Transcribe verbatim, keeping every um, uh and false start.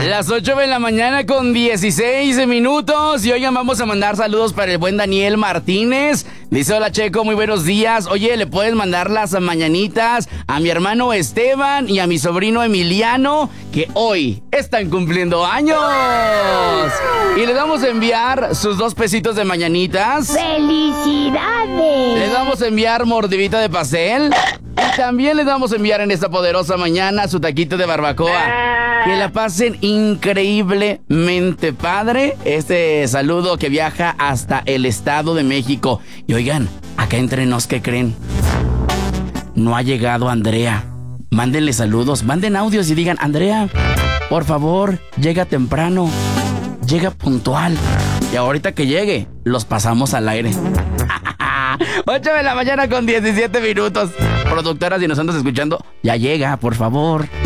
Las ocho de la mañana con dieciséis minutos. Y oigan, vamos a mandar saludos para el buen Daniel Martínez. Dice: hola Checo, muy buenos días. Oye, ¿le puedes mandar las mañanitas a mi hermano Esteban y a mi sobrino Emiliano, que hoy están cumpliendo años? Y les vamos a enviar sus dos pesitos de mañanitas. ¡Felicidades! Les vamos a enviar mordidita de pastel. Y también les vamos a enviar en esta poderosa mañana su taquito de barbacoa. Que la pasen increíblemente padre. Este saludo que viaja hasta el Estado de México. Y oigan, acá entre nos, ¿qué creen? No ha llegado Andrea. Mándenle saludos, manden audios y digan: Andrea, por favor, llega temprano, llega puntual. Y ahorita que llegue, los pasamos al aire. ocho de la mañana con diecisiete minutos. Productoras, si nos andas escuchando, ya llega, por favor.